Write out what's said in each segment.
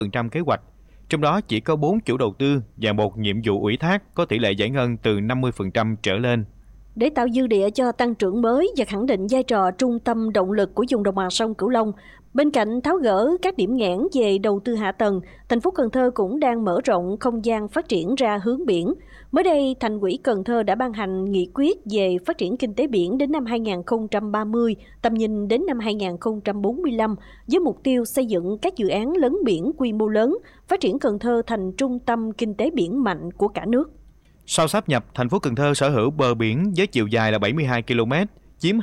100% kế hoạch. Trong đó chỉ có 4 chủ đầu tư và một nhiệm vụ ủy thác có tỷ lệ giải ngân từ 50% trở lên. Để tạo dư địa cho tăng trưởng mới và khẳng định vai trò trung tâm động lực của vùng đồng bằng sông Cửu Long, bên cạnh tháo gỡ các điểm nghẽn về đầu tư hạ tầng, thành phố Cần Thơ cũng đang mở rộng không gian phát triển ra hướng biển. Mới đây, Thành ủy Cần Thơ đã ban hành nghị quyết về phát triển kinh tế biển đến năm 2030, tầm nhìn đến năm 2045, với mục tiêu xây dựng các dự án lấn biển quy mô lớn, phát triển Cần Thơ thành trung tâm kinh tế biển mạnh của cả nước. Sau sáp nhập, thành phố Cần Thơ sở hữu bờ biển với chiều dài là 72 km, chiếm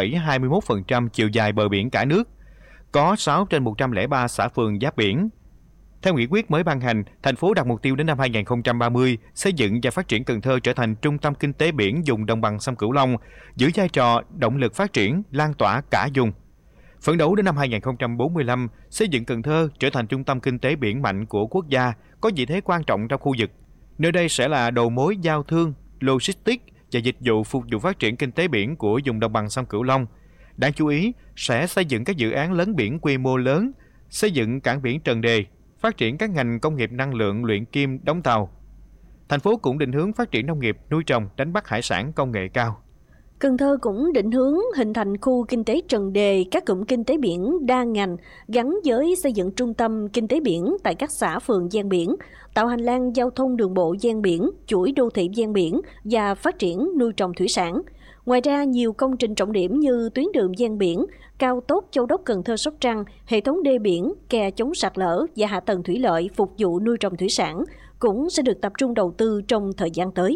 2,21% chiều dài bờ biển cả nước. Có 6 trên 103 xã phường giáp biển. Theo nghị quyết mới ban hành, thành phố đặt mục tiêu đến năm 2030 xây dựng và phát triển Cần Thơ trở thành trung tâm kinh tế biển vùng đồng bằng sông Cửu Long, giữ vai trò động lực phát triển, lan tỏa cả vùng. Phấn đấu đến năm 2045 xây dựng Cần Thơ trở thành trung tâm kinh tế biển mạnh của quốc gia, có vị thế quan trọng trong khu vực. Nơi đây sẽ là đầu mối giao thương, logistics và dịch vụ phục vụ phát triển kinh tế biển của vùng đồng bằng sông Cửu Long. Đáng chú ý, sẽ xây dựng các dự án lấn biển quy mô lớn, xây dựng cảng biển Trần Đề, phát triển các ngành công nghiệp năng lượng, luyện kim, đóng tàu. Thành phố cũng định hướng phát triển nông nghiệp, nuôi trồng, đánh bắt hải sản công nghệ cao. Cần Thơ cũng định hướng hình thành khu kinh tế Trần Đề, các cụm kinh tế biển đa ngành gắn với xây dựng trung tâm kinh tế biển tại các xã phường ven biển, tạo hành lang giao thông đường bộ ven biển, chuỗi đô thị ven biển và phát triển nuôi trồng thủy sản. Ngoài ra, nhiều công trình trọng điểm như tuyến đường ven biển, cao tốc Châu Đốc Cần Thơ Sóc Trăng, hệ thống đê biển, kè chống sạt lở và hạ tầng thủy lợi phục vụ nuôi trồng thủy sản cũng sẽ được tập trung đầu tư trong thời gian tới.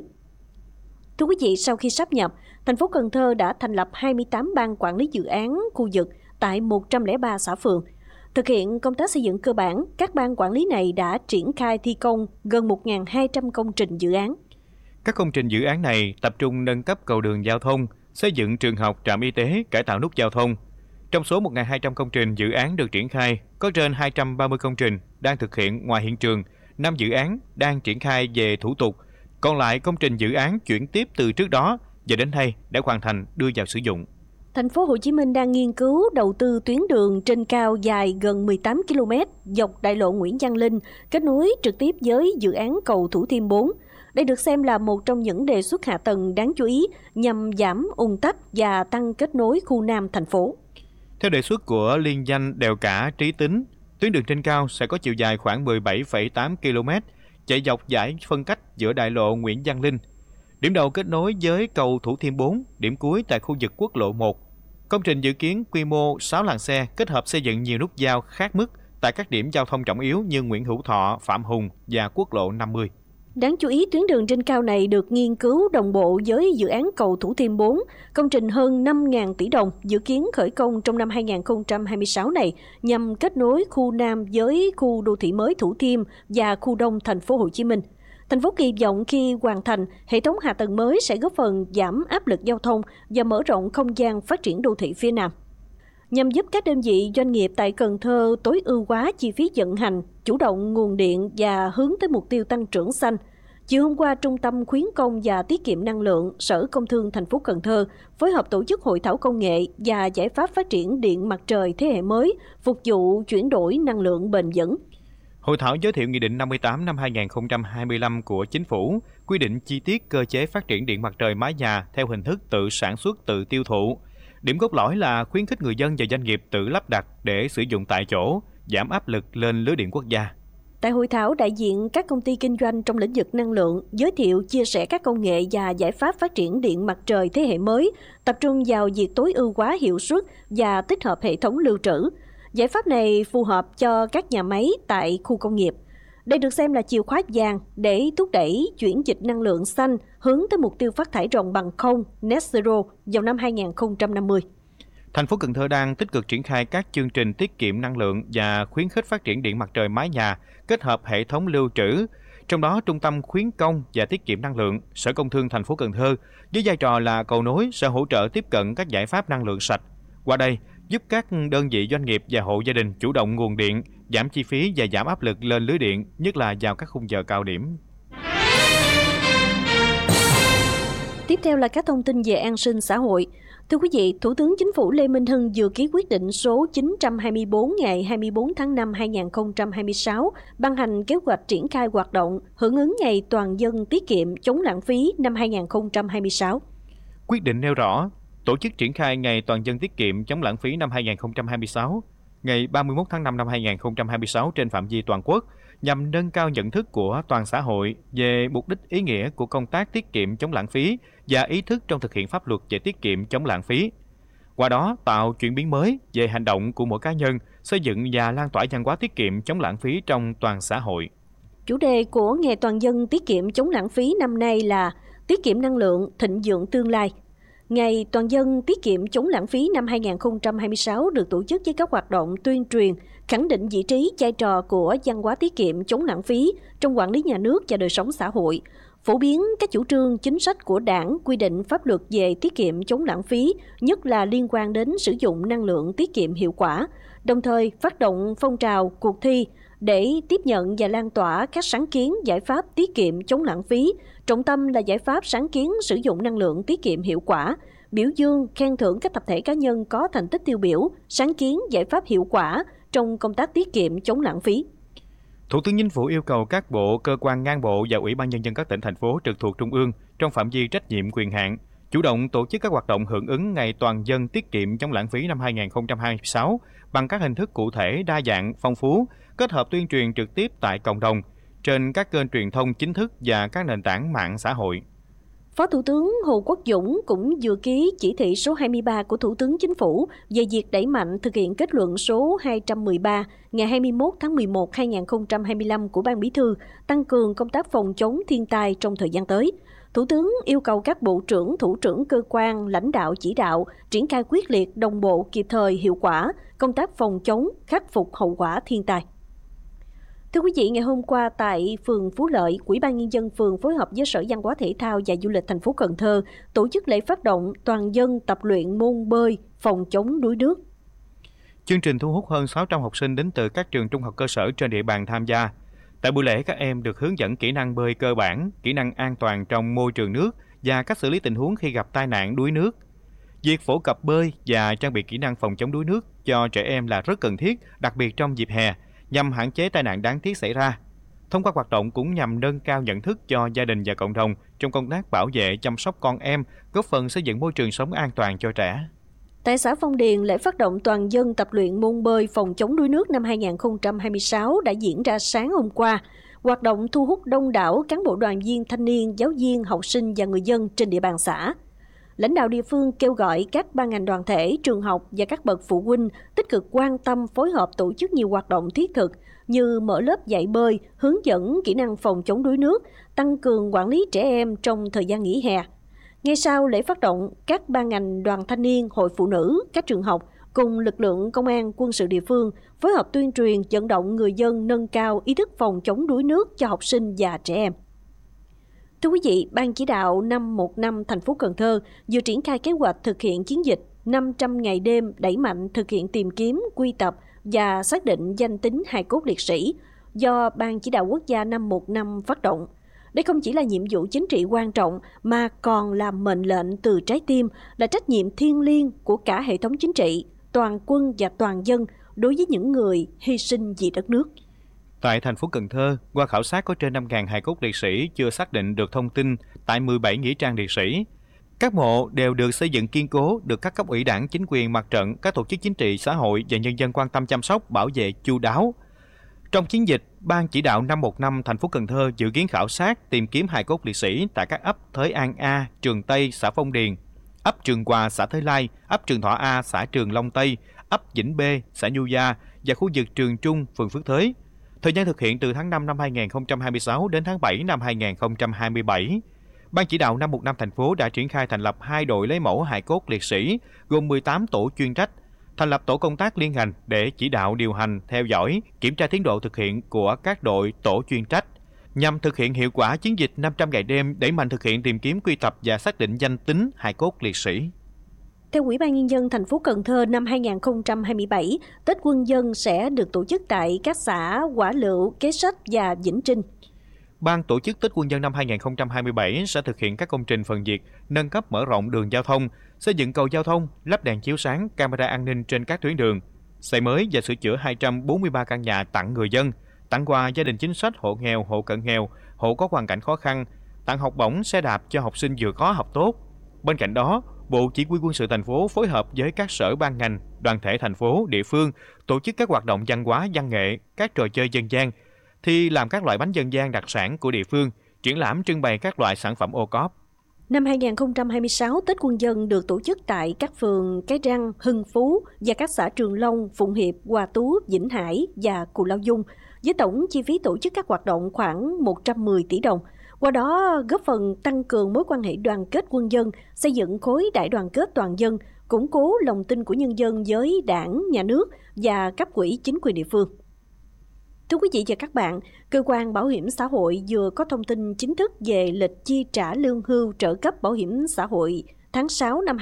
Thưa quý vị, sau khi sáp nhập, thành phố Cần Thơ đã thành lập 28 ban quản lý dự án khu vực tại 103 xã phường. Thực hiện công tác xây dựng cơ bản, các ban quản lý này đã triển khai thi công gần 1.200 công trình dự án. Các công trình dự án này tập trung nâng cấp cầu đường giao thông, xây dựng trường học, trạm y tế, cải tạo nút giao thông. Trong số 1.200 công trình dự án được triển khai, có trên 230 công trình đang thực hiện ngoài hiện trường, 5 dự án đang triển khai về thủ tục, còn lại công trình dự án chuyển tiếp từ trước đó và đến nay đã hoàn thành đưa vào sử dụng. Thành phố Hồ Chí Minh đang nghiên cứu đầu tư tuyến đường trên cao dài gần 18 km dọc đại lộ Nguyễn Văn Linh, kết nối trực tiếp với dự án cầu Thủ Thiêm 4. Đây được xem là một trong những đề xuất hạ tầng đáng chú ý nhằm giảm ùn tắc và tăng kết nối khu Nam thành phố. Theo đề xuất của liên danh Đèo Cả Trí Tính, tuyến đường trên cao sẽ có chiều dài khoảng 17,8 km, chạy dọc dải phân cách giữa đại lộ Nguyễn Văn Linh. Điểm đầu kết nối với cầu Thủ Thiêm 4, điểm cuối tại khu vực quốc lộ 1. Công trình dự kiến quy mô 6 làn xe kết hợp xây dựng nhiều nút giao khác mức tại các điểm giao thông trọng yếu như Nguyễn Hữu Thọ, Phạm Hùng và quốc lộ 50. Đáng chú ý, tuyến đường trên cao này được nghiên cứu đồng bộ với dự án cầu Thủ Thiêm 4, công trình hơn 5.000 tỷ đồng, dự kiến khởi công trong năm 2026 này nhằm kết nối khu Nam với khu đô thị mới Thủ Thiêm và khu Đông thành phố Hồ Chí Minh. Thành phố kỳ vọng khi hoàn thành, hệ thống hạ tầng mới sẽ góp phần giảm áp lực giao thông và mở rộng không gian phát triển đô thị phía Nam. Nhằm giúp các đơn vị doanh nghiệp tại Cần Thơ tối ưu hóa chi phí vận hành, chủ động nguồn điện và hướng tới mục tiêu tăng trưởng xanh, chiều hôm qua, Trung tâm Khuyến công và Tiết kiệm năng lượng, Sở Công Thương thành phố Cần Thơ phối hợp tổ chức hội thảo công nghệ và giải pháp phát triển điện mặt trời thế hệ mới, phục vụ chuyển đổi năng lượng bền vững. Hội thảo giới thiệu Nghị định 58 năm 2025 của Chính phủ, quy định chi tiết cơ chế phát triển điện mặt trời mái nhà theo hình thức tự sản xuất, tự tiêu thụ. Điểm cốt lõi là khuyến khích người dân và doanh nghiệp tự lắp đặt để sử dụng tại chỗ, giảm áp lực lên lưới điện quốc gia. Tại hội thảo, đại diện các công ty kinh doanh trong lĩnh vực năng lượng giới thiệu chia sẻ các công nghệ và giải pháp phát triển điện mặt trời thế hệ mới, tập trung vào việc tối ưu hóa hiệu suất và tích hợp hệ thống lưu trữ. Giải pháp này phù hợp cho các nhà máy tại khu công nghiệp. Đây được xem là chìa khóa vàng để thúc đẩy chuyển dịch năng lượng xanh hướng tới mục tiêu phát thải ròng bằng không net zero vào năm 2050. Thành phố Cần Thơ đang tích cực triển khai các chương trình tiết kiệm năng lượng và khuyến khích phát triển điện mặt trời mái nhà kết hợp hệ thống lưu trữ. Trong đó, Trung tâm Khuyến công và Tiết kiệm năng lượng, Sở Công Thương thành phố Cần Thơ với vai trò là cầu nối sẽ hỗ trợ tiếp cận các giải pháp năng lượng sạch. Qua đây, giúp các đơn vị doanh nghiệp và hộ gia đình chủ động nguồn điện, giảm chi phí và giảm áp lực lên lưới điện, nhất là vào các khung giờ cao điểm. Tiếp theo là các thông tin về an sinh xã hội. Thưa quý vị, Thủ tướng Chính phủ Lê Minh Hưng vừa ký quyết định số 924 ngày 24 tháng 5 2026 ban hành kế hoạch triển khai hoạt động hưởng ứng Ngày Toàn dân tiết kiệm chống lãng phí năm 2026. Quyết định nêu rõ, tổ chức triển khai Ngày Toàn dân tiết kiệm chống lãng phí năm 2026, ngày 31 tháng 5 năm 2026 trên phạm vi toàn quốc, nhằm nâng cao nhận thức của toàn xã hội về mục đích ý nghĩa của công tác tiết kiệm chống lãng phí và ý thức trong thực hiện pháp luật về tiết kiệm chống lãng phí. Qua đó, tạo chuyển biến mới về hành động của mỗi cá nhân, xây dựng và lan tỏa văn hóa tiết kiệm chống lãng phí trong toàn xã hội. Chủ đề của Ngày Toàn dân tiết kiệm chống lãng phí năm nay là tiết kiệm năng lượng, thịnh vượng tương lai. Ngày Toàn dân tiết kiệm chống lãng phí năm 2026 được tổ chức với các hoạt động tuyên truyền, khẳng định vị trí, vai trò của văn hóa tiết kiệm chống lãng phí trong quản lý nhà nước và đời sống xã hội, phổ biến các chủ trương, chính sách của Đảng, quy định pháp luật về tiết kiệm chống lãng phí, nhất là liên quan đến sử dụng năng lượng tiết kiệm hiệu quả, đồng thời phát động phong trào, cuộc thi để tiếp nhận và lan tỏa các sáng kiến, giải pháp tiết kiệm chống lãng phí, trọng tâm là giải pháp sáng kiến sử dụng năng lượng tiết kiệm hiệu quả, biểu dương, khen thưởng các tập thể cá nhân có thành tích tiêu biểu, sáng kiến, giải pháp hiệu quả trong công tác tiết kiệm chống lãng phí. Thủ tướng Chính phủ yêu cầu các bộ, cơ quan ngang bộ và Ủy ban Nhân dân các tỉnh, thành phố trực thuộc Trung ương trong phạm vi trách nhiệm quyền hạn, chủ động tổ chức các hoạt động hưởng ứng Ngày Toàn dân tiết kiệm chống lãng phí năm 2026 bằng các hình thức cụ thể, đa dạng, phong phú, kết hợp tuyên truyền trực tiếp tại cộng đồng, trên các kênh truyền thông chính thức và các nền tảng mạng xã hội. Phó Thủ tướng Hồ Quốc Dũng cũng vừa ký chỉ thị số 23 của Thủ tướng Chính phủ về việc đẩy mạnh thực hiện kết luận số 213 ngày 21 tháng 11 2025 của Ban Bí thư, tăng cường công tác phòng chống thiên tai trong thời gian tới. Thủ tướng yêu cầu các bộ trưởng, thủ trưởng cơ quan, lãnh đạo chỉ đạo, triển khai quyết liệt, đồng bộ, kịp thời, hiệu quả công tác phòng chống, khắc phục hậu quả thiên tai. Thưa quý vị, ngày hôm qua tại phường Phú Lợi, Ủy ban Nhân dân phường phối hợp với Sở Văn hóa Thể thao và Du lịch thành phố Cần Thơ tổ chức lễ phát động toàn dân tập luyện môn bơi phòng chống đuối nước. Chương trình thu hút hơn 600 học sinh đến từ các trường trung học cơ sở trên địa bàn tham gia. Tại buổi lễ, các em được hướng dẫn kỹ năng bơi cơ bản, kỹ năng an toàn trong môi trường nước và cách xử lý tình huống khi gặp tai nạn đuối nước. Việc phổ cập bơi và trang bị kỹ năng phòng chống đuối nước cho trẻ em là rất cần thiết, đặc biệt trong dịp hè, nhằm hạn chế tai nạn đáng tiếc xảy ra. Thông qua hoạt động cũng nhằm nâng cao nhận thức cho gia đình và cộng đồng trong công tác bảo vệ, chăm sóc con em, góp phần xây dựng môi trường sống an toàn cho trẻ. Tại xã Phong Điền, lễ phát động toàn dân tập luyện môn bơi phòng chống đuối nước năm 2026 đã diễn ra sáng hôm qua. Hoạt động thu hút đông đảo cán bộ đoàn viên thanh niên, giáo viên, học sinh và người dân trên địa bàn xã. Lãnh đạo địa phương kêu gọi các ban ngành đoàn thể, trường học và các bậc phụ huynh tích cực quan tâm phối hợp tổ chức nhiều hoạt động thiết thực như mở lớp dạy bơi, hướng dẫn kỹ năng phòng chống đuối nước, tăng cường quản lý trẻ em trong thời gian nghỉ hè. Ngay sau lễ phát động, các ban ngành đoàn thanh niên, hội phụ nữ, các trường học cùng lực lượng công an, quân sự địa phương phối hợp tuyên truyền, vận động người dân nâng cao ý thức phòng chống đuối nước cho học sinh và trẻ em. Thưa quý vị, Ban chỉ đạo 515 thành phố Cần Thơ vừa triển khai kế hoạch thực hiện chiến dịch 500 ngày đêm đẩy mạnh thực hiện tìm kiếm, quy tập và xác định danh tính hài cốt liệt sĩ do Ban chỉ đạo quốc gia 515 phát động. Đây không chỉ là nhiệm vụ chính trị quan trọng mà còn là mệnh lệnh từ trái tim, là trách nhiệm thiêng liêng của cả hệ thống chính trị, toàn quân và toàn dân đối với những người hy sinh vì đất nước. Tại thành phố Cần Thơ, qua khảo sát có trên 5.000 hài cốt liệt sĩ chưa xác định được thông tin tại 17 nghĩa trang liệt sĩ. Các mộ đều được xây dựng kiên cố, được các cấp ủy đảng, chính quyền, mặt trận, các tổ chức chính trị, xã hội và nhân dân quan tâm chăm sóc, bảo vệ chu đáo. Trong chiến dịch, Ban chỉ đạo 515 thành phố Cần Thơ dự kiến khảo sát, tìm kiếm hài cốt liệt sĩ tại các ấp Thới An A, Trường Tây, xã Phong Điền, ấp Trường Hòa, xã Thới Lai, ấp Trường Thọ A, xã Trường Long Tây, ấp Vĩnh B, xã Nhu Gia và khu vực Trường Trung, phường Phước Thới. Thời gian thực hiện từ tháng 5 năm 2026 đến tháng 7 năm 2027. Ban chỉ đạo 515 thành phố đã triển khai thành lập 2 đội lấy mẫu hài cốt liệt sĩ, gồm 18 tổ chuyên trách, thành lập tổ công tác liên ngành để chỉ đạo điều hành, theo dõi, kiểm tra tiến độ thực hiện của các đội tổ chuyên trách, nhằm thực hiện hiệu quả chiến dịch 500 ngày đêm đẩy mạnh thực hiện tìm kiếm, quy tập và xác định danh tính hài cốt liệt sĩ. Theo Ủy ban Nhân dân thành phố Cần Thơ, năm 2027, Tết Quân dân sẽ được tổ chức tại các xã Quả Lựu, Kế Sách và Vĩnh Trinh. Ban tổ chức Tết Quân dân năm 2027 sẽ thực hiện các công trình phần việc, nâng cấp mở rộng đường giao thông, xây dựng cầu giao thông, lắp đèn chiếu sáng, camera an ninh trên các tuyến đường, xây mới và sửa chữa 243 căn nhà tặng người dân, tặng quà gia đình chính sách, hộ nghèo, hộ cận nghèo, hộ có hoàn cảnh khó khăn, tặng học bổng xe đạp cho học sinh vừa khó học tốt. Bên cạnh đó, Bộ Chỉ huy Quân sự thành phố phối hợp với các sở ban ngành, đoàn thể thành phố, địa phương tổ chức các hoạt động văn hóa, văn nghệ, các trò chơi dân gian, thi làm các loại bánh dân gian đặc sản của địa phương, triển lãm trưng bày các loại sản phẩm ô cóp. Năm 2026, Tết Quân dân được tổ chức tại các phường Cái Răng, Hưng Phú và các xã Trường Long, Phụng Hiệp, Hòa Tú, Vĩnh Hải và Cù Lao Dung, với tổng chi phí tổ chức các hoạt động khoảng 110 tỷ đồng. Qua đó góp phần tăng cường mối quan hệ đoàn kết quân dân, xây dựng khối đại đoàn kết toàn dân, củng cố lòng tin của nhân dân với Đảng, Nhà nước và cấp ủy chính quyền địa phương. Thưa quý vị và các bạn, Cơ quan Bảo hiểm xã hội vừa có thông tin chính thức về lịch chi trả lương hưu trợ cấp bảo hiểm xã hội tháng 6 năm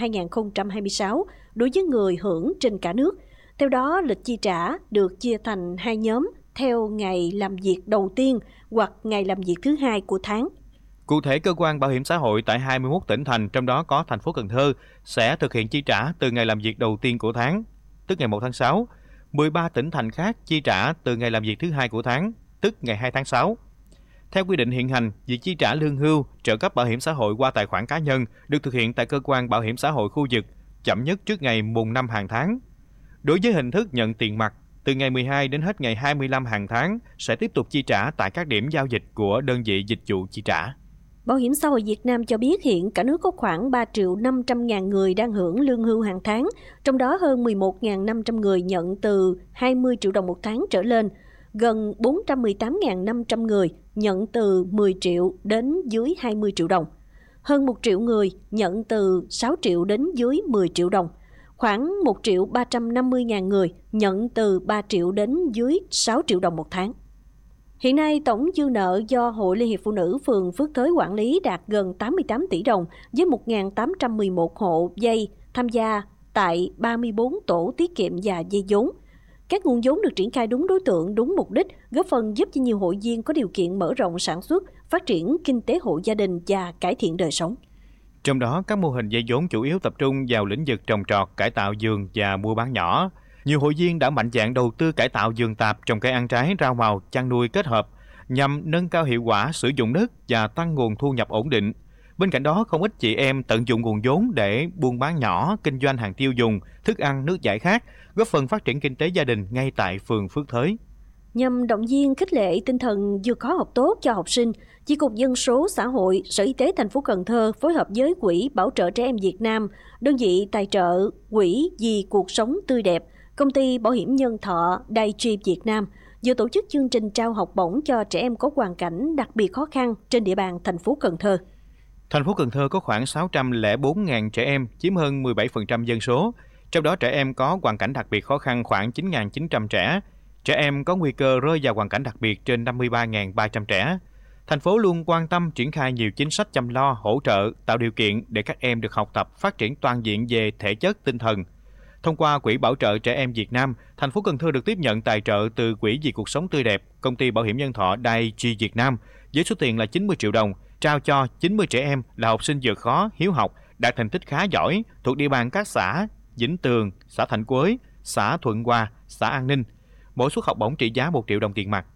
2026 đối với người hưởng trên cả nước. Theo đó, lịch chi trả được chia thành hai nhóm theo ngày làm việc đầu tiên hoặc ngày làm việc thứ hai của tháng. Cụ thể, Cơ quan Bảo hiểm xã hội tại 21 tỉnh thành, trong đó có thành phố Cần Thơ, sẽ thực hiện chi trả từ ngày làm việc đầu tiên của tháng, tức ngày 1 tháng 6. 13 tỉnh thành khác chi trả từ ngày làm việc thứ hai của tháng, tức ngày 2 tháng 6. Theo quy định hiện hành, việc chi trả lương hưu, trợ cấp bảo hiểm xã hội qua tài khoản cá nhân được thực hiện tại Cơ quan Bảo hiểm xã hội khu vực, chậm nhất trước ngày mùng 5 hàng tháng. Đối với hình thức nhận tiền mặt, từ ngày 12 đến hết ngày 25 hàng tháng sẽ tiếp tục chi trả tại các điểm giao dịch của đơn vị dịch vụ chi trả. Bảo hiểm xã hội Việt Nam cho biết hiện cả nước có khoảng 3.500.000 người đang hưởng lương hưu hàng tháng, trong đó hơn 11.500 người nhận từ 20 triệu đồng một tháng trở lên, gần 418.500 người nhận từ 10 triệu đến dưới 20 triệu đồng, hơn 1 triệu người nhận từ 6 triệu đến dưới 10 triệu đồng, khoảng 1.350.000 người nhận từ 3 triệu đến dưới 6 triệu đồng một tháng. Hiện nay, tổng dư nợ do Hội Liên hiệp Phụ nữ phường Phước Thới quản lý đạt gần 88 tỷ đồng với 1.811 hộ vay tham gia tại 34 tổ tiết kiệm và vay vốn. Các nguồn vốn được triển khai đúng đối tượng, đúng mục đích, góp phần giúp cho nhiều hội viên có điều kiện mở rộng sản xuất, phát triển kinh tế hộ gia đình và cải thiện đời sống. Trong đó, các mô hình vay vốn chủ yếu tập trung vào lĩnh vực trồng trọt, cải tạo vườn và mua bán nhỏ. Nhiều hội viên đã mạnh dạn đầu tư cải tạo vườn tạp, trồng cây ăn trái, rau màu, chăn nuôi kết hợp nhằm nâng cao hiệu quả sử dụng đất và tăng nguồn thu nhập ổn định. Bên cạnh đó, không ít chị em tận dụng nguồn vốn để buôn bán nhỏ, kinh doanh hàng tiêu dùng, thức ăn, nước giải khát, góp phần phát triển kinh tế gia đình ngay tại phường Phước Thới. Nhằm động viên khích lệ tinh thần vượt khó học tốt cho học sinh, Chi cục Dân số Xã hội, Sở Y tế thành phố Cần Thơ phối hợp với Quỹ Bảo trợ Trẻ Em Việt Nam, đơn vị tài trợ Quỹ Vì Cuộc Sống Tươi Đẹp, Công ty Bảo hiểm Nhân thọ Daiichi Việt Nam vừa tổ chức chương trình trao học bổng cho trẻ em có hoàn cảnh đặc biệt khó khăn trên địa bàn thành phố Cần Thơ. Thành phố Cần Thơ có khoảng 604.000 trẻ em, chiếm hơn 17% dân số. Trong đó trẻ em có hoàn cảnh đặc biệt khó khăn khoảng 9.900 trẻ. Trẻ em có nguy cơ rơi vào hoàn cảnh đặc biệt trên 53.300 trẻ. Thành phố luôn quan tâm triển khai nhiều chính sách chăm lo, hỗ trợ, tạo điều kiện để các em được học tập, phát triển toàn diện về thể chất, tinh thần. Thông qua Quỹ Bảo trợ Trẻ Em Việt Nam, thành phố Cần Thơ được tiếp nhận tài trợ từ Quỹ Vì Cuộc Sống Tươi Đẹp, Công ty Bảo hiểm Nhân thọ Daiichi Việt Nam với số tiền là 90 triệu đồng, trao cho 90 trẻ em là học sinh vượt khó, hiếu học, đạt thành tích khá giỏi thuộc địa bàn các xã Vĩnh Tường, xã Thạnh Quới, xã Thuận Hòa, xã An Ninh. Mỗi suất học bổng trị giá 1 triệu đồng tiền mặt.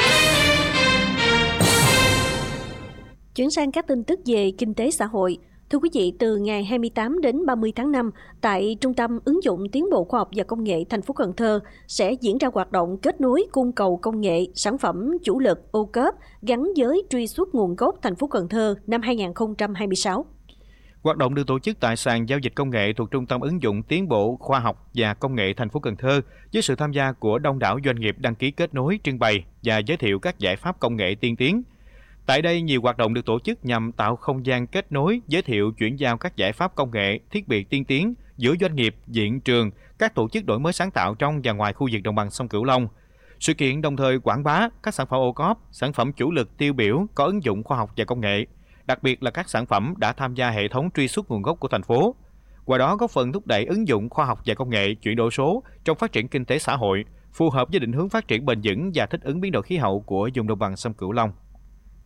Chuyển sang các tin tức về kinh tế xã hội. Thưa quý vị, từ ngày 28 đến 30 tháng 5, tại Trung tâm Ứng dụng Tiến bộ Khoa học và Công nghệ thành phố Cần Thơ sẽ diễn ra hoạt động kết nối cung cầu công nghệ, sản phẩm chủ lực ô cốp gắn với truy xuất nguồn gốc thành phố Cần Thơ năm 2026. Hoạt động được tổ chức tại sàn giao dịch công nghệ thuộc Trung tâm Ứng dụng Tiến bộ Khoa học và Công nghệ thành phố Cần Thơ với sự tham gia của đông đảo doanh nghiệp đăng ký kết nối, trưng bày và giới thiệu các giải pháp công nghệ tiên tiến. Tại đây, nhiều hoạt động được tổ chức nhằm tạo không gian kết nối, giới thiệu, chuyển giao các giải pháp công nghệ, thiết bị tiên tiến giữa doanh nghiệp, viện trường, các tổ chức đổi mới sáng tạo trong và ngoài khu vực đồng bằng sông Cửu Long. Sự kiện đồng thời quảng bá các sản phẩm ô cốp, sản phẩm chủ lực tiêu biểu có ứng dụng khoa học và công nghệ, đặc biệt là các sản phẩm đã tham gia hệ thống truy xuất nguồn gốc của thành phố. Qua đó góp phần thúc đẩy ứng dụng khoa học và công nghệ chuyển đổi số trong phát triển kinh tế xã hội, phù hợp với định hướng phát triển bền vững và thích ứng biến đổi khí hậu của vùng đồng bằng sông Cửu Long.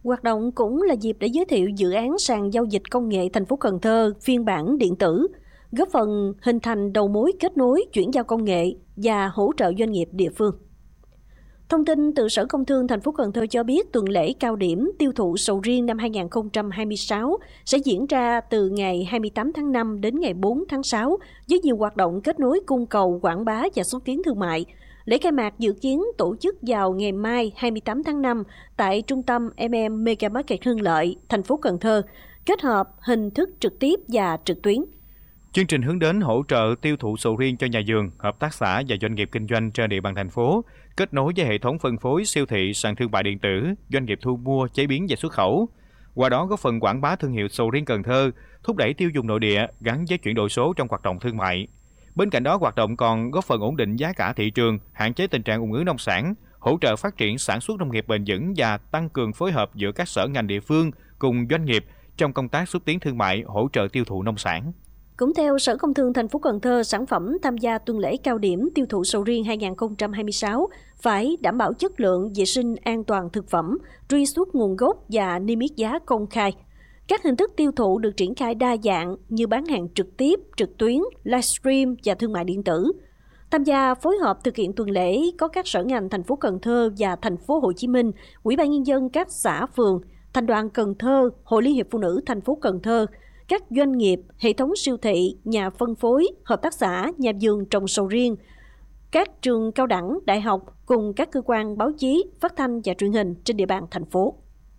Hoạt động cũng là dịp để giới thiệu dự án sàn giao dịch công nghệ thành phố Cần Thơ phiên bản điện tử, góp phần hình thành đầu mối kết nối chuyển giao công nghệ và hỗ trợ doanh nghiệp địa phương. Thông tin từ Sở Công Thương thành phố Cần Thơ cho biết tuần lễ cao điểm tiêu thụ sầu riêng năm 2026 sẽ diễn ra từ ngày 28 tháng 5 đến ngày 4 tháng 6 với nhiều hoạt động kết nối cung cầu, quảng bá và xúc tiến thương mại. Lễ khai mạc dự kiến tổ chức vào ngày mai 28 tháng 5 tại trung tâm Mega Market Hưng Lợi, thành phố Cần Thơ, kết hợp hình thức trực tiếp và trực tuyến. Chương trình hướng đến hỗ trợ tiêu thụ sầu riêng cho nhà vườn, hợp tác xã và doanh nghiệp kinh doanh trên địa bàn thành phố, kết nối với hệ thống phân phối, siêu thị, sàn thương mại điện tử, doanh nghiệp thu mua, chế biến và xuất khẩu. Qua đó góp phần quảng bá thương hiệu sầu riêng Cần Thơ, thúc đẩy tiêu dùng nội địa gắn với chuyển đổi số trong hoạt động thương mại. Bên cạnh đó, hoạt động còn góp phần ổn định giá cả thị trường, hạn chế tình trạng ùn ứ nông sản, hỗ trợ phát triển sản xuất nông nghiệp bền vững và tăng cường phối hợp giữa các sở ngành địa phương cùng doanh nghiệp trong công tác xúc tiến thương mại, hỗ trợ tiêu thụ nông sản. Cũng theo Sở Công Thương thành phố Cần Thơ, sản phẩm tham gia tuần lễ cao điểm tiêu thụ sầu riêng 2026 phải đảm bảo chất lượng, vệ sinh, an toàn thực phẩm, truy xuất nguồn gốc và niêm yết giá công khai. Các hình thức tiêu thụ được triển khai đa dạng như bán hàng trực tiếp, trực tuyến, livestream và thương mại điện tử. Tham gia phối hợp thực hiện tuần lễ có các sở ngành thành phố Cần Thơ và thành phố Hồ Chí Minh, Ủy ban nhân dân các xã phường, Thành đoàn Cần Thơ, Hội Liên hiệp Phụ nữ thành phố Cần Thơ, các doanh nghiệp, hệ thống siêu thị, nhà phân phối, hợp tác xã, nhà vườn trồng sầu riêng, các trường cao đẳng, đại học cùng các cơ quan báo chí, phát thanh và truyền hình trên địa bàn thành phố.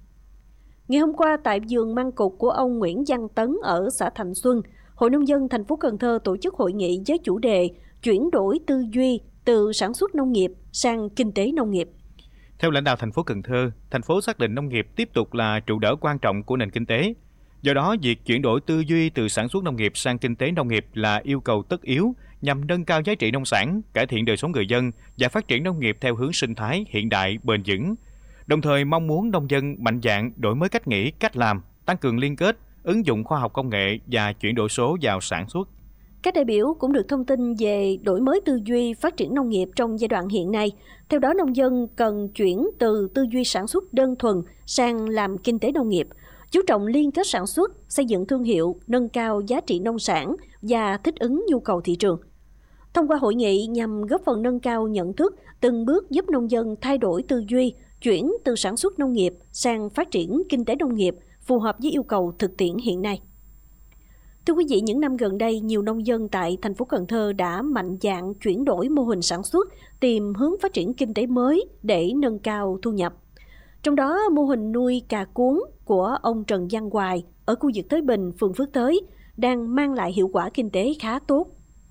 Ngày hôm qua tại vườn măng cụt của ông Nguyễn Văn Tấn ở xã Thành Xuân, Hội nông dân thành phố Cần Thơ tổ chức hội nghị với chủ đề chuyển đổi tư duy từ sản xuất nông nghiệp sang kinh tế nông nghiệp. Theo lãnh đạo thành phố Cần Thơ, thành phố xác định nông nghiệp tiếp tục là trụ đỡ quan trọng của nền kinh tế. Do đó, việc chuyển đổi tư duy từ sản xuất nông nghiệp sang kinh tế nông nghiệp là yêu cầu tất yếu nhằm nâng cao giá trị nông sản, cải thiện đời sống người dân và phát triển nông nghiệp theo hướng sinh thái, hiện đại, bền vững. Đồng thời mong muốn nông dân mạnh dạn đổi mới cách nghĩ, cách làm, tăng cường liên kết, ứng dụng khoa học công nghệ và chuyển đổi số vào sản xuất. Các đại biểu cũng được thông tin về đổi mới tư duy phát triển nông nghiệp trong giai đoạn hiện nay. Theo đó, nông dân cần chuyển từ tư duy sản xuất đơn thuần sang làm kinh tế nông nghiệp, chú trọng liên kết sản xuất, xây dựng thương hiệu, nâng cao giá trị nông sản và thích ứng nhu cầu thị trường. Thông qua hội nghị nhằm góp phần nâng cao nhận thức, từng bước giúp nông dân thay đổi tư duy, chuyển từ sản xuất nông nghiệp sang phát triển kinh tế nông nghiệp phù hợp với yêu cầu thực tiễn hiện nay. Thưa quý vị, những năm gần đây, nhiều nông dân tại thành phố Cần Thơ đã mạnh dạn chuyển đổi mô hình sản xuất, tìm hướng phát triển kinh tế mới để nâng cao thu nhập. Trong đó, mô hình nuôi cà cuống của ông Trần Văn Hoài ở khu vực Thới Bình, phường Phước Thới đang mang lại hiệu quả kinh tế khá tốt.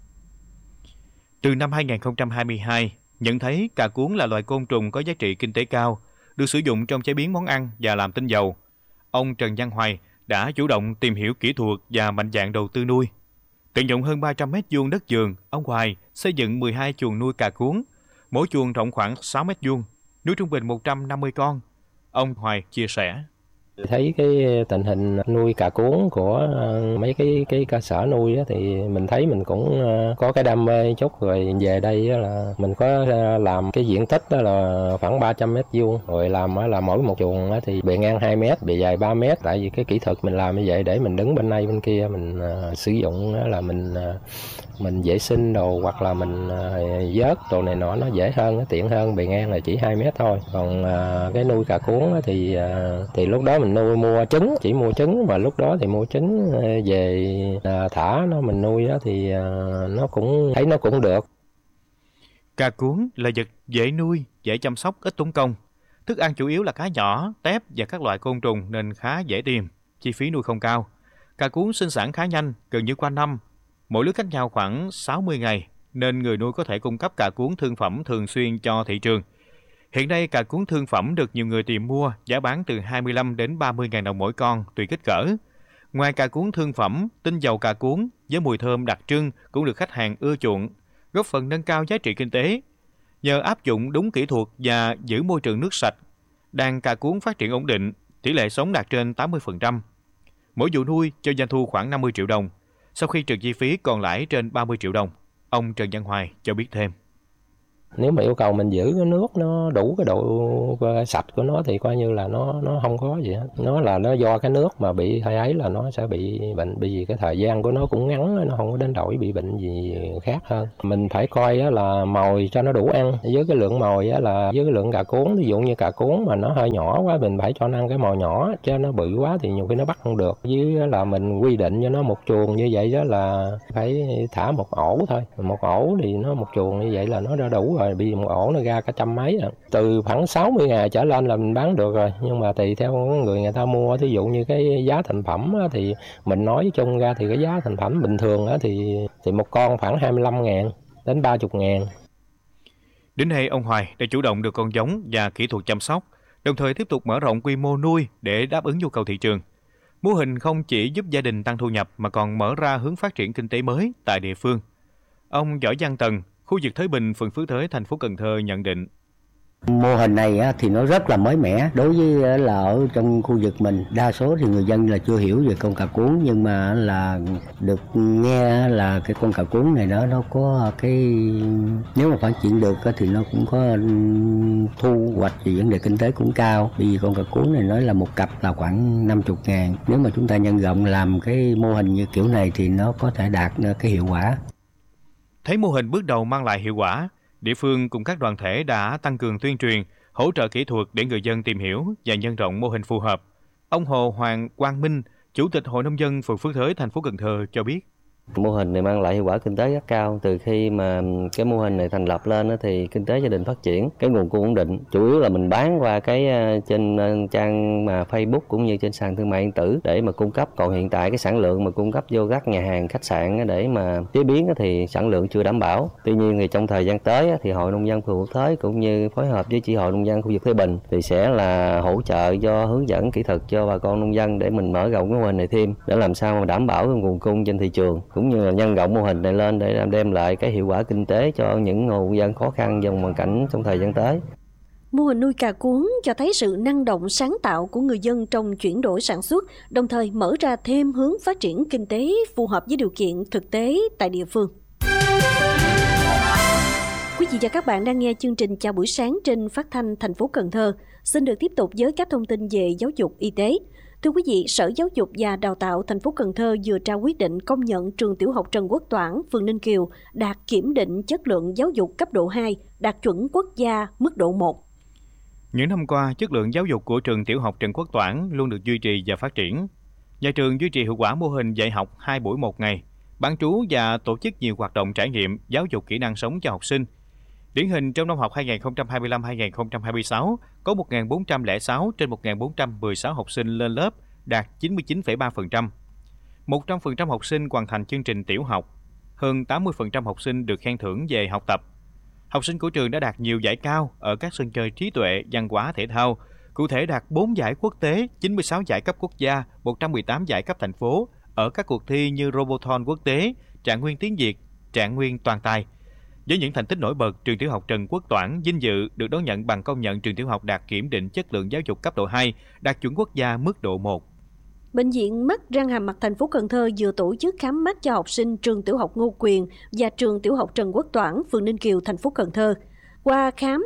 Từ năm 2022, nhận thấy cà cuống là loài côn trùng có giá trị kinh tế cao, được sử dụng trong chế biến món ăn và làm tinh dầu. Ông Trần Văn Hoài đã chủ động tìm hiểu kỹ thuật và mạnh dạn đầu tư nuôi. Tận dụng hơn 300 m2 đất vườn, ông Hoài xây dựng 12 chuồng nuôi cà cuống, mỗi chuồng rộng khoảng 6 m2, nuôi trung bình 150 con. Ông Hoài chia sẻ. Thấy cái tình hình nuôi cà cuống của mấy cái cơ sở nuôi á, thì mình thấy mình cũng có cái đam mê chút, rồi về đây là mình có làm cái diện tích đó là khoảng 300 m2, rồi làm là mỗi một chuồng thì bề ngang 2 m, bề dài 3 m. Tại vì cái kỹ thuật mình làm như vậy để mình đứng bên này bên kia mình sử dụng là mình vệ sinh đồ hoặc là mình vớt đồ này nọ nó dễ hơn, tiện hơn. Bề ngang là chỉ 2 m thôi. Còn cái nuôi cà cuống thì lúc đó mình mua trứng, chỉ mua trứng, mà lúc đó thì mua trứng về thả nó mình nuôi đó thì nó cũng thấy nó cũng được. Cà cuống là vật dễ nuôi, dễ chăm sóc, ít tốn công. Thức ăn chủ yếu là cá nhỏ, tép và các loại côn trùng nên khá dễ tìm, chi phí nuôi không cao. Cà cuống sinh sản khá nhanh, gần như qua năm. Mỗi lứa cách nhau khoảng 60 ngày, nên người nuôi có thể cung cấp cà cuống thương phẩm thường xuyên cho thị trường. Hiện nay, cà cuống thương phẩm được nhiều người tìm mua, giá bán từ 25 đến 30 ngàn đồng mỗi con, tùy kích cỡ. Ngoài cà cuống thương phẩm, tinh dầu cà cuống với mùi thơm đặc trưng cũng được khách hàng ưa chuộng, góp phần nâng cao giá trị kinh tế. Nhờ áp dụng đúng kỹ thuật và giữ môi trường nước sạch, đàn cà cuống phát triển ổn định, tỷ lệ sống đạt trên 80%. Mỗi vụ nuôi cho doanh thu khoảng 50 triệu đồng, sau khi trừ chi phí còn lãi trên 30 triệu đồng. Ông Trần Văn Hoài cho biết thêm. Nếu mà yêu cầu mình giữ cái nước nó đủ cái độ sạch của nó thì coi như là nó không có gì hết. Nó do cái nước mà bị thay ấy là nó sẽ bị bệnh, bởi vì cái thời gian của nó cũng ngắn, nó không có đến đổi bị bệnh gì khác hơn. Mình phải coi là mồi cho nó đủ ăn, với cái lượng mồi là với cái lượng cà cuốn, ví dụ như cà cuốn mà nó hơi nhỏ quá mình phải cho nó ăn cái mồi nhỏ, chứ nó bự quá thì nhiều khi nó bắt không được. Với là mình quy định cho nó một chuồng như vậy đó là phải thả một ổ thôi, một ổ thì nó một chuồng như vậy là nó đã đủ rồi, bị một ổ nó ra cả trăm mấy rồi. Từ khoảng 60 ngày trở lên là mình bán được rồi, nhưng mà tùy theo người ta mua. Thí dụ như cái giá thành phẩm thì mình nói chung ra thì cái giá thành phẩm bình thường thì một con khoảng 25.000 đến 30.000. Đến nay, ông Hoài đã chủ động được con giống và kỹ thuật chăm sóc, đồng thời tiếp tục mở rộng quy mô nuôi để đáp ứng nhu cầu thị trường. Mô hình không chỉ giúp gia đình tăng thu nhập mà còn mở ra hướng phát triển kinh tế mới tại địa phương. Ông Võ Văn Tần, khu vực Thới Bình, phường Phước Thới, thành phố Cần Thơ nhận định. Mô hình này thì nó rất là mới mẻ đối với là ở trong khu vực mình. Đa số thì người dân là chưa hiểu về con cà cuốn, nhưng mà là được nghe là cái con cà cuốn này nó có cái, nếu mà phát triển được thì nó cũng có thu hoạch về vấn đề kinh tế cũng cao. Bởi vì con cà cuốn này nói là một cặp là khoảng 50.000. Nếu mà chúng ta nhân rộng làm cái mô hình như kiểu này thì nó có thể đạt cái hiệu quả. Thấy mô hình bước đầu mang lại hiệu quả, địa phương cùng các đoàn thể đã tăng cường tuyên truyền, hỗ trợ kỹ thuật để người dân tìm hiểu và nhân rộng mô hình phù hợp. Ông Hồ Hoàng Quang Minh, Chủ tịch Hội Nông dân phường Phước Thới, thành phố Cần Thơ cho biết. Mô hình này mang lại hiệu quả kinh tế rất cao. Từ khi mà cái mô hình này thành lập lên thì kinh tế gia đình phát triển, cái nguồn cung ổn định. Chủ yếu là mình bán qua cái trên trang mà Facebook cũng như trên sàn thương mại điện tử để mà cung cấp. Còn hiện tại cái sản lượng mà cung cấp vô các nhà hàng, khách sạn để mà chế biến thì sản lượng chưa đảm bảo. Tuy nhiên thì trong thời gian tới thì Hội Nông dân phường Phước Thới cũng như phối hợp với chi hội nông dân khu vực Thới Bình thì sẽ là hỗ trợ cho hướng dẫn kỹ thuật cho bà con nông dân để mình mở rộng cái mô hình này thêm để làm sao mà đảm bảo cái nguồn cung trên thị trường, cũng như là nhân rộng mô hình này lên để đem lại cái hiệu quả kinh tế cho những hộ dân khó khăn trong hoàn cảnh trong thời gian tới. Mô hình nuôi cà cuốn cho thấy sự năng động sáng tạo của người dân trong chuyển đổi sản xuất, đồng thời mở ra thêm hướng phát triển kinh tế phù hợp với điều kiện thực tế tại địa phương. Quý vị và các bạn đang nghe chương trình Chào buổi sáng trên phát thanh thành phố Cần Thơ. Xin được tiếp tục với các thông tin về giáo dục y tế. Thưa quý vị, Sở Giáo dục và Đào tạo thành phố Cần Thơ vừa trao quyết định công nhận trường tiểu học Trần Quốc Toản, phường Ninh Kiều đạt kiểm định chất lượng giáo dục cấp độ 2, đạt chuẩn quốc gia mức độ 1. Những năm qua, chất lượng giáo dục của trường tiểu học Trần Quốc Toản luôn được duy trì và phát triển. Nhà trường duy trì hiệu quả mô hình dạy học 2 buổi 1 ngày, bán trú và tổ chức nhiều hoạt động trải nghiệm giáo dục kỹ năng sống cho học sinh. Điển hình trong năm học 2025-2026 có 1.406 trên 1.416 học sinh lên lớp, đạt 99,3%. 100% học sinh hoàn thành chương trình tiểu học, hơn 80% học sinh được khen thưởng về học tập. Học sinh của trường đã đạt nhiều giải cao ở các sân chơi trí tuệ, văn hóa, thể thao, cụ thể đạt 4 giải quốc tế, 96 giải cấp quốc gia, 118 giải cấp thành phố ở các cuộc thi như Roboton quốc tế, Trạng nguyên tiếng Việt, Trạng nguyên toàn tài. Với những thành tích nổi bật, trường tiểu học Trần Quốc Toản vinh dự được đón nhận bằng công nhận trường tiểu học đạt kiểm định chất lượng giáo dục cấp độ 2, đạt chuẩn quốc gia mức độ 1. Bệnh viện Mắt Răng Hàm Mặt thành phố Cần Thơ vừa tổ chức khám mắt cho học sinh trường tiểu học Ngô Quyền và trường tiểu học Trần Quốc Toản, phường Ninh Kiều, thành phố Cần Thơ. Qua khám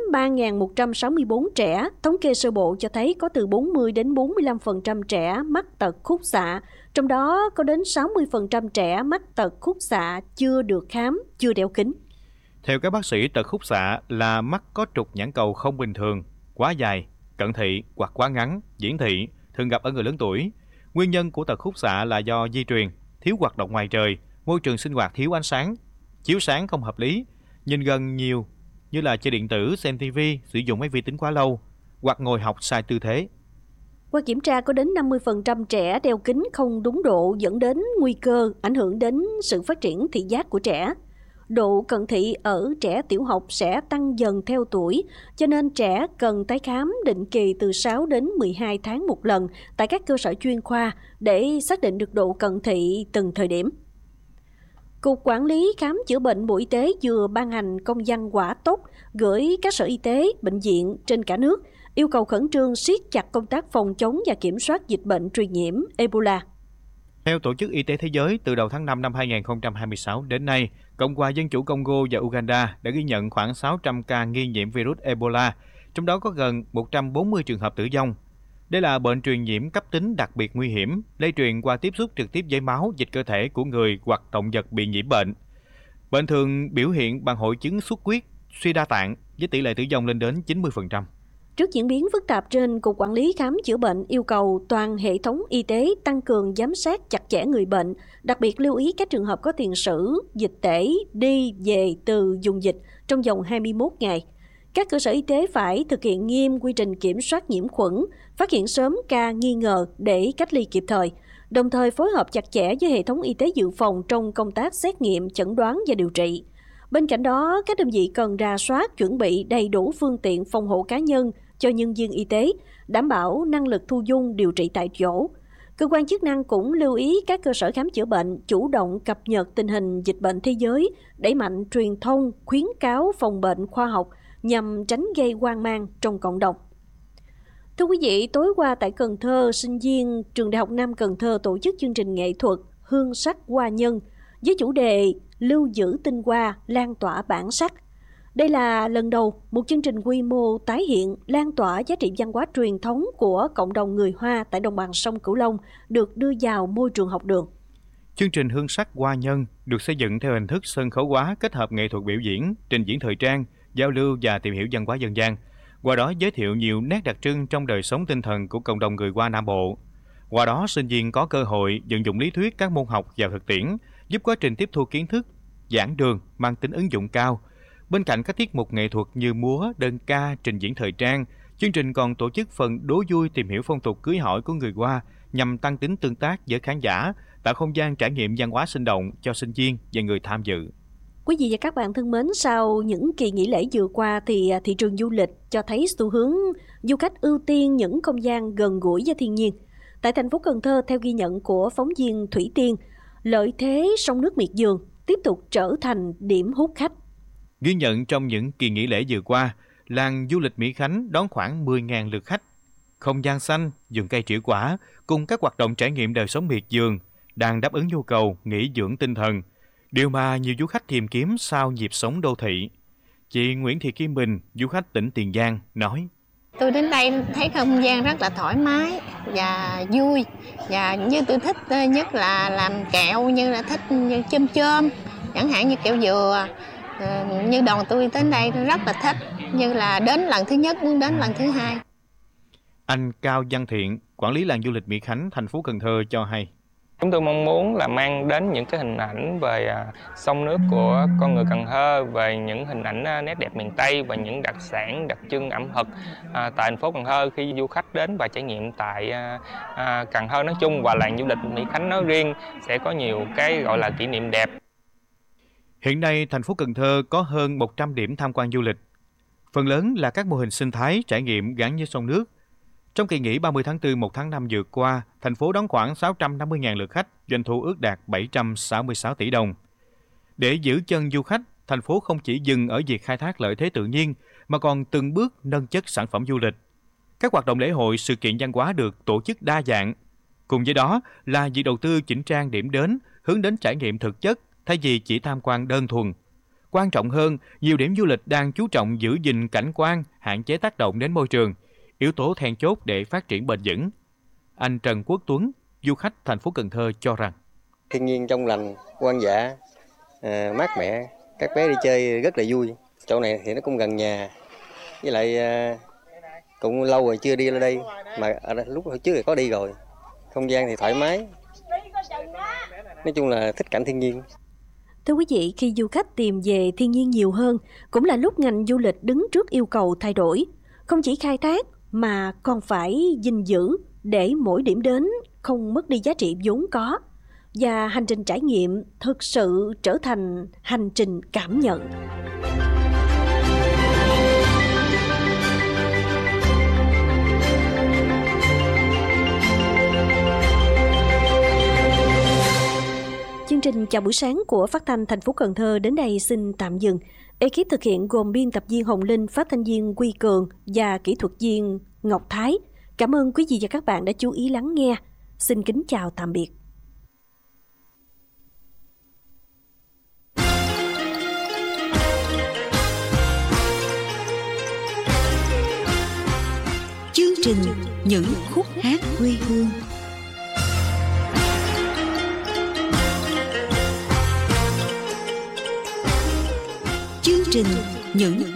3.164 trẻ, thống kê sơ bộ cho thấy có từ 40 đến 45% trẻ mắc tật khúc xạ, trong đó có đến 60% trẻ mắc tật khúc xạ chưa được khám, chưa đeo kính. Theo các bác sĩ, tật khúc xạ là mắt có trục nhãn cầu không bình thường, quá dài, cận thị hoặc quá ngắn, viễn thị, thường gặp ở người lớn tuổi. Nguyên nhân của tật khúc xạ là do di truyền, thiếu hoạt động ngoài trời, môi trường sinh hoạt thiếu ánh sáng, chiếu sáng không hợp lý, nhìn gần nhiều như là chơi điện tử, xem TV, sử dụng máy vi tính quá lâu hoặc ngồi học sai tư thế. Qua kiểm tra có đến 50% trẻ đeo kính không đúng độ dẫn đến nguy cơ ảnh hưởng đến sự phát triển thị giác của trẻ. Độ cận thị ở trẻ tiểu học sẽ tăng dần theo tuổi, cho nên trẻ cần tái khám định kỳ từ 6 đến 12 tháng một lần tại các cơ sở chuyên khoa để xác định được độ cận thị từng thời điểm. Cục Quản lý Khám chữa bệnh Bộ Y tế vừa ban hành công văn hỏa tốc gửi các sở y tế, bệnh viện trên cả nước yêu cầu khẩn trương siết chặt công tác phòng chống và kiểm soát dịch bệnh truyền nhiễm Ebola. Theo Tổ chức Y tế Thế giới, từ đầu tháng 5 năm 2026 đến nay, Cộng hòa Dân chủ Congo và Uganda đã ghi nhận khoảng 600 ca nghi nhiễm virus Ebola, trong đó có gần 140 trường hợp tử vong. Đây là bệnh truyền nhiễm cấp tính đặc biệt nguy hiểm, lây truyền qua tiếp xúc trực tiếp với máu, dịch cơ thể của người hoặc động vật bị nhiễm bệnh. Bệnh thường biểu hiện bằng hội chứng xuất huyết, suy đa tạng với tỷ lệ tử vong lên đến 90%. Trước diễn biến phức tạp trên, Cục Quản lý Khám chữa bệnh yêu cầu toàn hệ thống y tế tăng cường giám sát chặt chẽ người bệnh, đặc biệt lưu ý các trường hợp có tiền sử, dịch tễ, đi, về từ vùng dịch trong vòng 21 ngày. Các cơ sở y tế phải thực hiện nghiêm quy trình kiểm soát nhiễm khuẩn, phát hiện sớm ca nghi ngờ để cách ly kịp thời, đồng thời phối hợp chặt chẽ với hệ thống y tế dự phòng trong công tác xét nghiệm, chẩn đoán và điều trị. Bên cạnh đó, các đơn vị cần rà soát, chuẩn bị đầy đủ phương tiện phòng hộ cá nhân cho nhân viên y tế, đảm bảo năng lực thu dung điều trị tại chỗ. Cơ quan chức năng cũng lưu ý các cơ sở khám chữa bệnh chủ động cập nhật tình hình dịch bệnh thế giới, đẩy mạnh truyền thông, khuyến cáo phòng bệnh khoa học nhằm tránh gây hoang mang trong cộng đồng. Thưa quý vị, tối qua tại Cần Thơ, sinh viên Trường Đại học Nam Cần Thơ tổ chức chương trình nghệ thuật Hương sắc hoa nhân với chủ đề Lưu giữ tinh hoa, lan tỏa bản sắc. Đây là lần đầu một chương trình quy mô tái hiện, lan tỏa giá trị văn hóa truyền thống của cộng đồng người Hoa tại đồng bằng sông Cửu Long được đưa vào môi trường học đường. Chương trình Hương sắc hoa nhân được xây dựng theo hình thức sân khấu hóa kết hợp nghệ thuật biểu diễn, trình diễn thời trang, giao lưu và tìm hiểu văn hóa dân gian. Qua đó giới thiệu nhiều nét đặc trưng trong đời sống tinh thần của cộng đồng người Hoa Nam Bộ. Qua đó, sinh viên có cơ hội vận dụng lý thuyết các môn học vào thực tiễn, giúp quá trình tiếp thu kiến thức, giảng đường mang tính ứng dụng cao. Bên cạnh các tiết mục nghệ thuật như múa, đơn ca, trình diễn thời trang, chương trình còn tổ chức phần đố vui tìm hiểu phong tục cưới hỏi của người Hoa nhằm tăng tính tương tác với khán giả, tạo không gian trải nghiệm văn hóa sinh động cho sinh viên và người tham dự. Quý vị và các bạn thân mến, sau những kỳ nghỉ lễ vừa qua thì thị trường du lịch cho thấy xu hướng du khách ưu tiên những không gian gần gũi với thiên nhiên. Tại thành phố Cần Thơ, theo ghi nhận của phóng viên Thủy Tiên, lợi thế sông nước miệt vườn tiếp tục trở thành điểm hút khách. Ghi nhận trong những kỳ nghỉ lễ vừa qua, làng du lịch Mỹ Khánh đón khoảng 10.000 lượt khách. Không gian xanh, vườn cây trĩu quả cùng các hoạt động trải nghiệm đời sống miệt vườn đang đáp ứng nhu cầu nghỉ dưỡng tinh thần, điều mà nhiều du khách tìm kiếm sau nhịp sống đô thị. Chị Nguyễn Thị Kim Bình, du khách tỉnh Tiền Giang, nói: Tôi đến đây thấy không gian rất là thoải mái và vui, và như tôi thích nhất là làm kẹo, như là thích như chôm chôm, chẳng hạn như kẹo dừa. Như đoàn tôi đến đây rất là thích, như là đến lần thứ nhất muốn đến lần thứ hai. Anh Cao Văn Thiện, quản lý làng du lịch Mỹ Khánh, thành phố Cần Thơ cho hay: Chúng tôi mong muốn là mang đến những cái hình ảnh về sông nước của con người Cần Thơ, về những hình ảnh nét đẹp miền Tây và những đặc sản, đặc trưng ẩm thực tại thành phố Cần Thơ khi du khách đến và trải nghiệm tại Cần Thơ nói chung và làng du lịch Mỹ Khánh nói riêng sẽ có nhiều cái gọi là kỷ niệm đẹp. Hiện nay, thành phố Cần Thơ có hơn 100 điểm tham quan du lịch. Phần lớn là các mô hình sinh thái trải nghiệm gắn với sông nước. Trong kỳ nghỉ 30 tháng 4, 1 tháng 5 vừa qua, thành phố đón khoảng 650.000 lượt khách, doanh thu ước đạt 766 tỷ đồng. Để giữ chân du khách, thành phố không chỉ dừng ở việc khai thác lợi thế tự nhiên, mà còn từng bước nâng chất sản phẩm du lịch. Các hoạt động lễ hội, sự kiện văn hóa được tổ chức đa dạng. Cùng với đó là việc đầu tư chỉnh trang điểm đến, hướng đến trải nghiệm thực chất thay vì chỉ tham quan đơn thuần. Quan trọng hơn, nhiều điểm du lịch đang chú trọng giữ gìn cảnh quan, hạn chế tác động đến môi trường, yếu tố then chốt để phát triển bền vững. Anh Trần Quốc Tuấn, du khách thành phố Cần Thơ cho rằng: thiên nhiên trong lành, hoang dã, mát mẻ, các bé đi chơi rất là vui. Chỗ này thì nó cũng gần nhà, với lại cũng lâu rồi chưa đi lên đây, mà lúc hồi trước thì có đi rồi. Không gian thì thoải mái, nói chung là thích cảnh thiên nhiên. Thưa quý vị, khi du khách tìm về thiên nhiên nhiều hơn, cũng là lúc ngành du lịch đứng trước yêu cầu thay đổi. Không chỉ khai thác mà còn phải gìn giữ để mỗi điểm đến không mất đi giá trị vốn có, và hành trình trải nghiệm thực sự trở thành hành trình cảm nhận. Chương trình Chào buổi sáng của Phát thanh thành phố Cần Thơ đến đây xin tạm dừng. Ekip thực hiện gồm biên tập viên Hồng Linh, phát thanh viên Quy Cường và kỹ thuật viên Ngọc Thái. Cảm ơn quý vị và các bạn đã chú ý lắng nghe. Xin kính chào tạm biệt. trình Những khúc hát quê hương. Chương trình Những